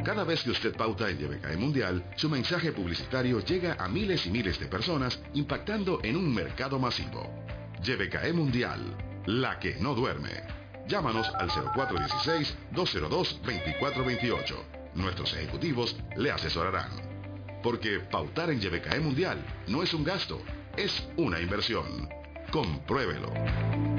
Cada vez que usted pauta en YBKE Mundial, su mensaje publicitario llega a miles y miles de personas, impactando en un mercado masivo. YBKE Mundial, la que no duerme. Llámanos al 0416-202-2428. Nuestros ejecutivos le asesorarán. Porque pautar en YBKE Mundial no es un gasto, es una inversión. Compruébelo.